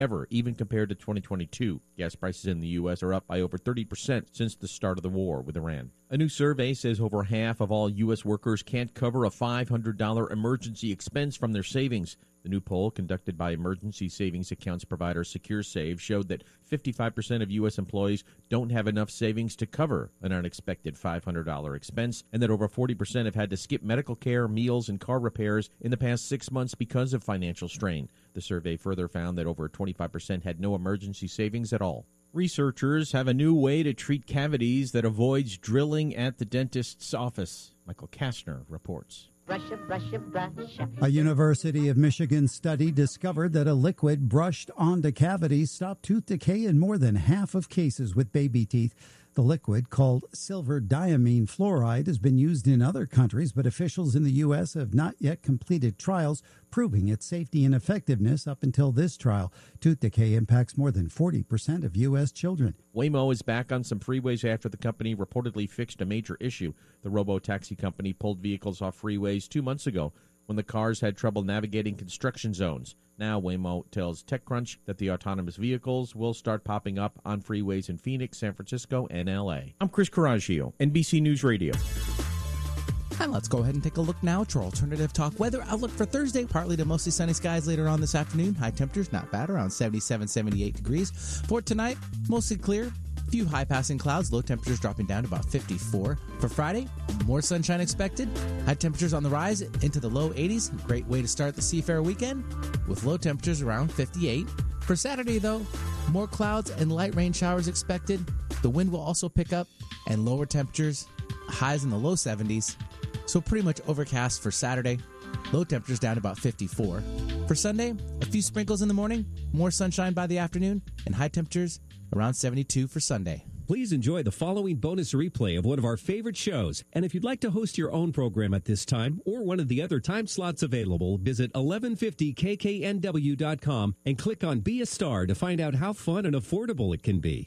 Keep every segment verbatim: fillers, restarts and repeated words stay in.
ever, even compared to twenty twenty-two. Gas prices in the U S are up by over thirty percent since the start of the war with Iran. A new survey says over half of all U S workers can't cover a five hundred dollars emergency expense from their savings. The new poll, conducted by emergency savings accounts provider SecureSave, showed that fifty-five percent of U S employees don't have enough savings to cover an unexpected five hundred dollars expense, and that over forty percent have had to skip medical care, meals, and car repairs in the past six months because of financial strain. The survey further found that over twenty-five percent had no emergency savings at all. Researchers have a new way to treat cavities that avoids drilling at the dentist's office. Michael Kastner reports. Brush, brush, brush. A University of Michigan study discovered that a liquid brushed onto cavities stopped tooth decay in more than half of cases with baby teeth. The liquid, called silver diamine fluoride, has been used in other countries, but officials in the U S have not yet completed trials proving its safety and effectiveness up until this trial. Tooth decay impacts more than forty percent of U S children. Waymo is back on some freeways after the company reportedly fixed a major issue. The robo-taxi company pulled vehicles off freeways two months ago when the cars had trouble navigating construction zones. Now Waymo tells TechCrunch that the autonomous vehicles will start popping up on freeways in Phoenix, San Francisco, and L A. I'm Chris Coraggio, N B C News Radio. And let's go ahead and take a look now to our alternative talk weather outlook for Thursday. Partly to mostly sunny skies later on this afternoon. High temperatures, not bad, around seventy-seven, seventy-eight degrees. For tonight, mostly clear. Few high-passing clouds, low temperatures dropping down to about fifty-four. For Friday, more sunshine expected. High temperatures on the rise into the low eighties. Great way to start the Seafair weekend with low temperatures around fifty-eight. For Saturday, though, more clouds and light rain showers expected. The wind will also pick up and lower temperatures, highs in the low seventies. So pretty much overcast for Saturday. Low temperatures down to about fifty-four. For Sunday, a few sprinkles in the morning, more sunshine by the afternoon, and high temperatures around seventy-two for Sunday. Please enjoy the following bonus replay of one of our favorite shows. And if you'd like to host your own program at this time or one of the other time slots available, visit eleven fifty k k n w dot com and click on Be a Star to find out how fun and affordable it can be.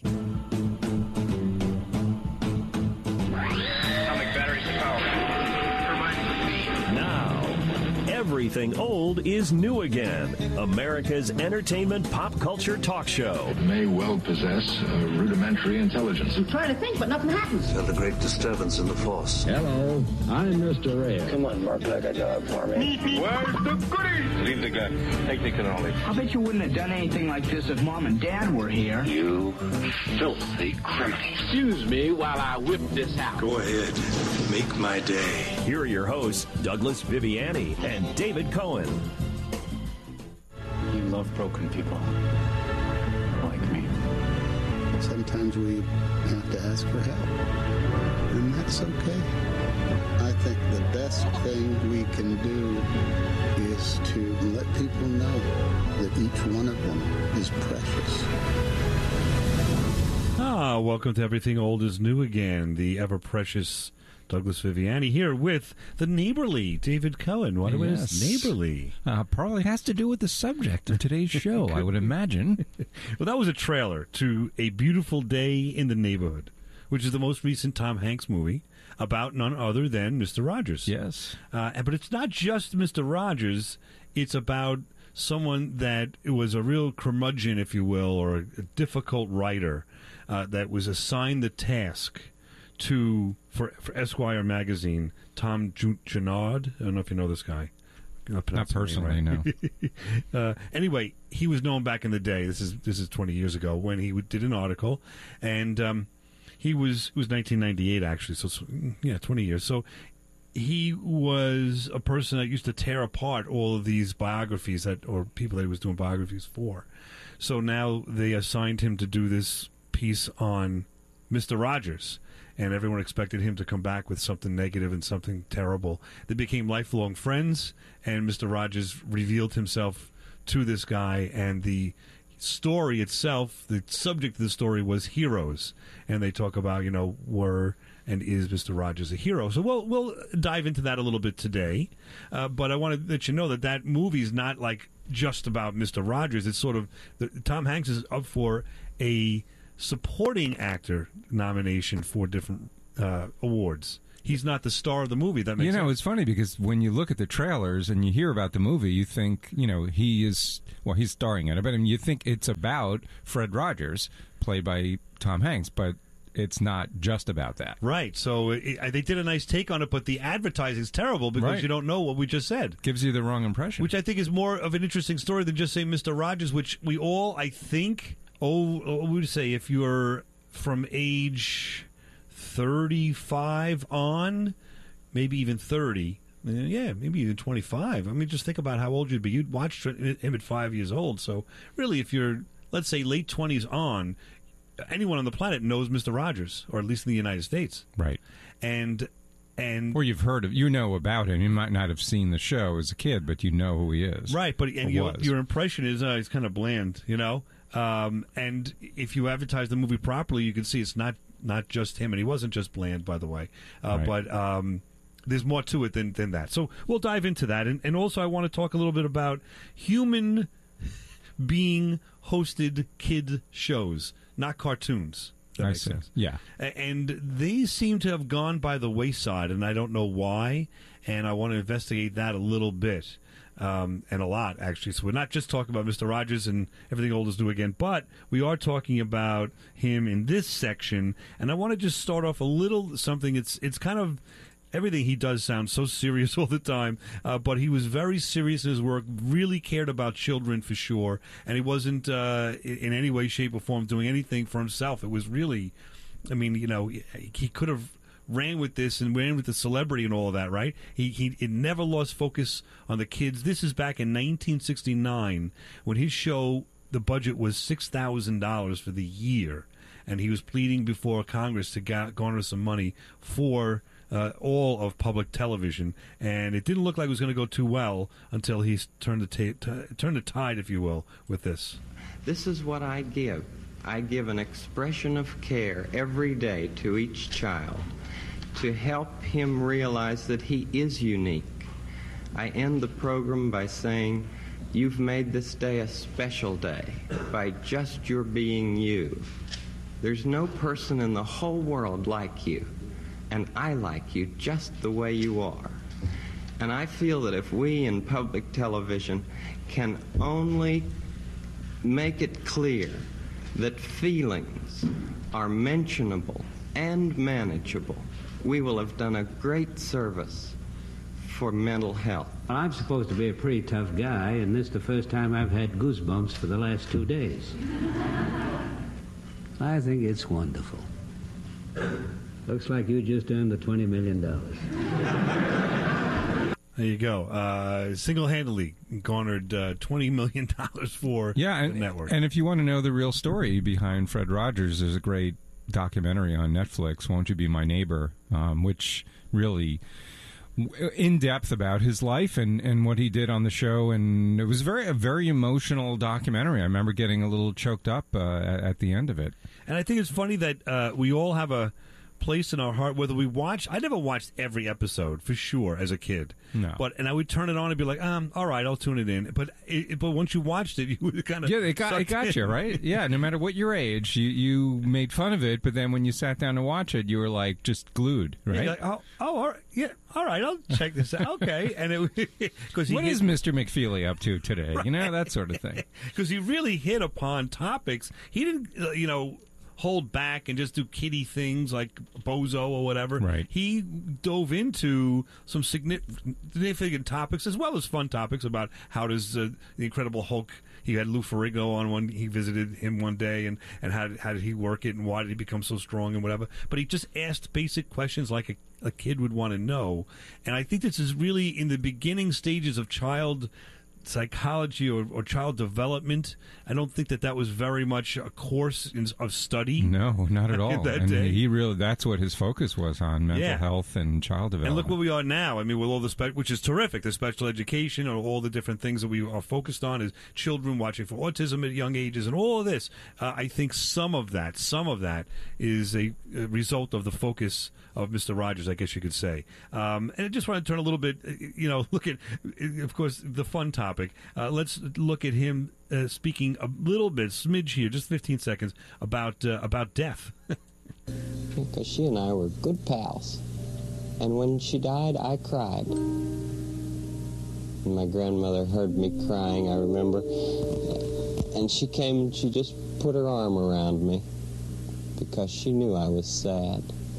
Everything old is new again. America's entertainment pop culture talk show. It may well possess a rudimentary intelligence. I'm trying to think, but nothing happens. Felt a great disturbance in the force. Hello, I'm Mister Ray. Come on, Mark, like a dog for me. Where's the goodies? Leave the gun. Take the cannoli. I bet you wouldn't have done anything like this if Mom and Dad were here. You filthy criminal. Excuse me while I whip this out. Go ahead. Make my day. Here are your hosts, Douglas Viviani and David Cohen. You love broken people. Like me. Sometimes we have to ask for help. And that's okay. I think the best thing we can do is to let people know that each one of them is precious. Ah, welcome to Everything Old is New Again, the ever-precious Douglas Viviani here with the neighborly David Cohen. What yes. is neighborly? Uh, probably has to do with the subject of today's show, I would imagine. Well, that was a trailer to A Beautiful Day in the Neighborhood, which is the most recent Tom Hanks movie about none other than Mister Rogers. Yes. Uh, but it's not just Mister Rogers. It's about someone that was a real curmudgeon, if you will, or a, a difficult writer uh, that was assigned the task to, for, for Esquire magazine, Tom Junod. I don't know if you know this guy. Not personally, no. uh, anyway, he was known back in the day. This is this is twenty years ago when he did an article, and um, he was it was nineteen ninety-eight actually. So yeah, twenty years. So he was a person that used to tear apart all of these biographies that or people that he was doing biographies for. So now they assigned him to do this piece on Mister Rogers. And everyone expected him to come back with something negative and something terrible. They became lifelong friends, and Mister Rogers revealed himself to this guy, and the story itself, the subject of the story was heroes. And they talk about, you know, were and is Mister Rogers a hero? So we'll, we'll dive into that a little bit today. Uh, but I want to let you know that that movie is not like just about Mister Rogers. It's sort of, the, Tom Hanks is up for a supporting actor nomination for different uh, awards. he's not the star of the movie. That makes you know, sense. It's funny because when you look at the trailers and you hear about the movie, you think, you know, he is, well, he's starring in it, but I mean, you think it's about Fred Rogers, played by Tom Hanks, but it's not just about that. Right. So it, they did a nice take on it, but the advertising's terrible because Right. you don't know what we just said. Gives you the wrong impression. Which I think is more of an interesting story than just saying Mister Rogers, which we all, I think, oh, oh we would say if you're from age thirty-five on, maybe even thirty, yeah, maybe even twenty-five. I mean, just think about how old you'd be. You'd watch him at five years old. So really, if you're, let's say, late twenties on, anyone on the planet knows Mister Rogers, or at least in the United States. Right. And and or you've heard of, you know about him. You might not have seen the show as a kid, but you know who he is. Right, but and Or your, was. your impression is uh, he's kind of bland, you know? Um, and if you advertise the movie properly, you can see it's not, not just him. And he wasn't just bland, by the way. Uh, Right. But um, there's more to it than, than that. So we'll dive into that. And, and also I want to talk a little bit about human being hosted kid shows, not cartoons. That I makes see. sense. Yeah. A- And these seem to have gone by the wayside, and I don't know why, and I want to investigate that a little bit, um, and a lot, actually. So we're not just talking about Mister Rogers and Everything Old is New Again, but we are talking about him in this section, and I want to just start off a little something. It's it's kind of... Everything he does sounds so serious all the time, uh, but he was very serious in his work, really cared about children for sure, and he wasn't uh, in any way, shape, or form doing anything for himself. It was really, I mean, you know, he could have ran with this and ran with the celebrity and all of that, right? He, he it never lost focus on the kids. This is back in nineteen sixty-nine when his show, the budget was six thousand dollars for the year, and he was pleading before Congress to ga- garner some money for Uh, all of public television, and it didn't look like it was going to go too well until he turned the ta- t- turned the tide, if you will, with this. This is what I give. I give an expression of care every day to each child to help him realize that he is unique. I end the program by saying, you've made this day a special day by just your being you. There's no person in the whole world like you. And I like you just the way you are. And I feel that if we in public television can only make it clear that feelings are mentionable and manageable, we will have done a great service for mental health. Well, I'm supposed to be a pretty tough guy, and this is the first time I've had goosebumps for the last two days. I think it's wonderful. Looks like you just earned the twenty million dollars. There you go. Uh, single-handedly garnered uh, twenty million dollars for yeah, and, the network. And if you want to know the real story behind Fred Rogers, there's a great documentary on Netflix, Won't You Be My Neighbor, um, which really in depth about his life and, and what he did on the show, and it was very a very emotional documentary. I remember getting a little choked up uh, at, at the end of it. And I think it's funny that uh, we all have a place in our heart, whether we watch. I never watched every episode for sure as a kid. No. But and I would turn it on and be like, um, all right, I'll tune it in. But it, but once you watched it, you would kind of yeah, it got it got you right. Yeah, no matter what your age, you you made fun of it, but then when you sat down to watch it, you were like just glued, right? Yeah, you're like, oh, oh, all right, yeah, all right, I'll check this out. Okay, and it because what hit, is Mister McFeely up to today? Right. You know, that sort of thing. Because he really hit upon topics. He didn't, uh, you know. hold back and just do kiddie things like Bozo or whatever. Right. He dove into some significant topics as well as fun topics about how does uh, the Incredible Hulk. He had Lou Ferrigno on one. He visited him one day, and, and how, how did he work it, and why did he become so strong, and whatever. But he just asked basic questions like a, a kid would want to know. And I think this is really in the beginning stages of child psychology or, or child development. I don't think that that was very much a course in, of study. No, not at all. that and day. he really, that's what his focus was on, mental Yeah. health and child development. And look where we are now. I mean, with all the spe- which is terrific, the special education or all the different things that we are focused on is children watching for autism at young ages and all of this. Uh, I think some of that, some of that is a, a result of the focus of Mister Rogers, I guess you could say. Um, and I just want to turn a little bit, you know, look at, of course, the fun topic. Uh, let's look at him uh, speaking a little bit, smidge here, just fifteen seconds, about uh, about death. Because she and I were good pals. And when she died, I cried. And my grandmother heard me crying, I remember. And she came and she just put her arm around me because she knew I was sad.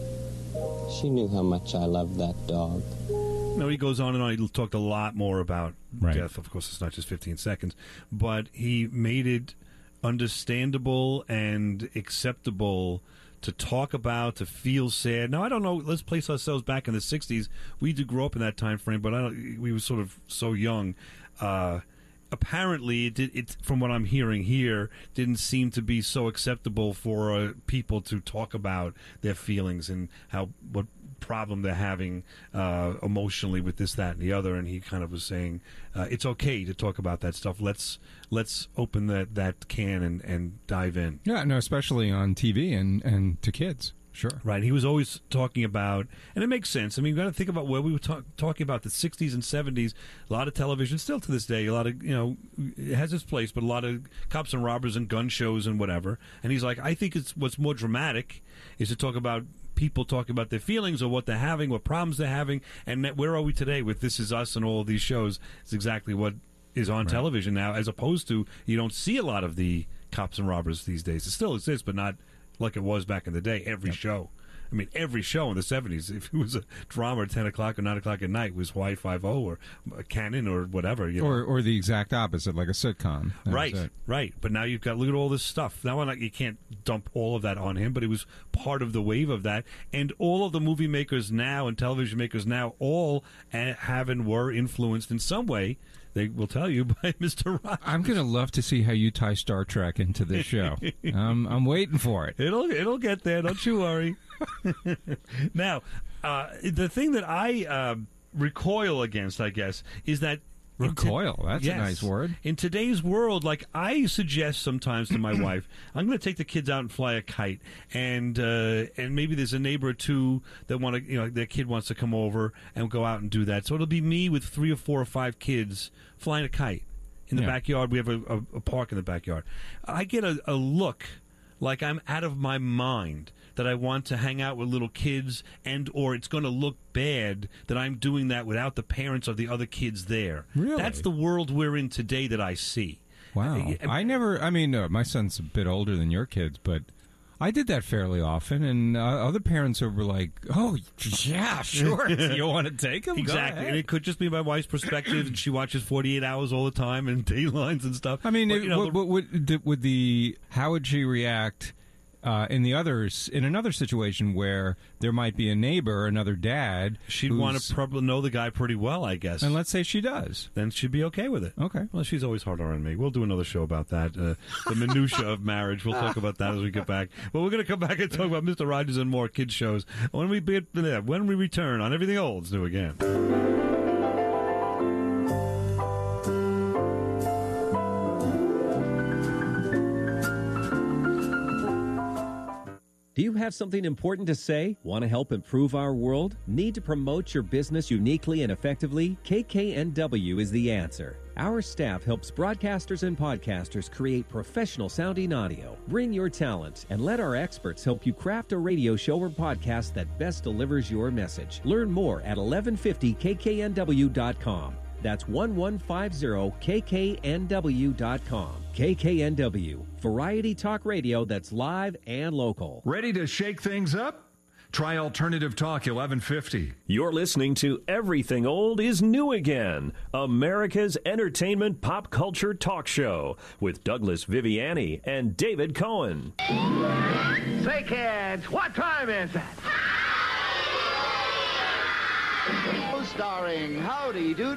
She knew how much I loved that dog. No, he goes on and on. He talked a lot more about right. death. Of course, it's not just fifteen seconds, but he made it understandable and acceptable to talk about, to feel sad. Now, I don't know. Let's place ourselves back in the sixties. We did grow up in that time frame, but I don't, we were sort of so young. Uh, apparently, it, did, it, from what I'm hearing here, didn't seem to be so acceptable for uh, people to talk about their feelings and how what problem they're having uh, emotionally with this, that, and the other. And he kind of was saying uh, it's okay to talk about that stuff. Let's let's open that, that can and, and dive in. Yeah, no, especially on T V and, and to kids. Sure. Right. He was always talking about, and it makes sense. I mean, you've got to think about where we were talk, talking about the sixties and seventies. A lot of television, still to this day, a lot of, you know, it has its place, but a lot of cops and robbers and gun shows and whatever. And he's like, I think it's what's more dramatic is to talk about people talking about their feelings or what they're having, what problems they're having. And that, where are we today with This Is Us and all of these shows? It's exactly what is on right. television now, as opposed to you don't see a lot of the cops and robbers these days. It still exists, but not like it was back in the day. Every yep. show. I mean, every show in the seventies, if it was a drama at ten o'clock or nine o'clock at night, was Hawaii Five-O or Cannon or whatever. You know? Or or the exact opposite, like a sitcom. That right, right. But now you've got, look at all this stuff. Now not, you can't dump all of that on him, but it was part of the wave of that. And all of the movie makers now and television makers now all have and were influenced in some way, they will tell you, by Mister Rogers. I'm going to love to see how you tie Star Trek into this show. um, I'm waiting for it. It'll it'll get there. Don't you worry. Now, uh, the thing that I uh, recoil against, I guess, is that recoil. That's yes, a nice word. In today's world, like I suggest sometimes to my wife, I'm going to take the kids out and fly a kite, and uh, and maybe there's a neighbor or two that want to, you know, their kid wants to come over and go out and do that. So it'll be me with three or four or five kids flying a kite in the yeah. backyard. We have a, a, a park in the backyard. I get a, a look like I'm out of my mind, that I want to hang out with little kids, and or it's going to look bad that I'm doing that without the parents or the other kids there. Really? That's the world we're in today that I see. Wow. I, I never, I mean, uh, my son's a bit older than your kids, but I did that fairly often, and uh, other parents were like, oh, yeah, sure. Do you want to take them? Exactly. And it could just be my wife's perspective, and she watches forty-eight hours all the time and Daylines and stuff. I mean, but, it, you know, would, the, would, would the, how would she react Uh, in the others, in another situation where there might be a neighbor, another dad, she'd want to probably know the guy pretty well, I guess. And let's say she does, then she'd be okay with it. Okay. Well, she's always harder on me. We'll do another show about that, uh, the minutia of marriage. We'll talk about that as we get back. But we're going to come back and talk about Mister Rogers and more kids shows when we be, when we return on Everything Old's New Again. Do you have something important to say? Want to help improve our world? Need to promote your business uniquely and effectively? K K N W is the answer. Our staff helps broadcasters and podcasters create professional-sounding audio. Bring your talent and let our experts help you craft a radio show or podcast that best delivers your message. Learn more at eleven fifty K K N W dot com. That's eleven fifty K K N W dot com. K K N W, variety talk radio that's live and local. Ready to shake things up? Try Alternative Talk eleven fifty. You're listening to Everything Old is New Again, America's entertainment pop culture talk show with Douglas Viviani and David Cohen. Say, kids, what time is it? Starring Howdy Doody.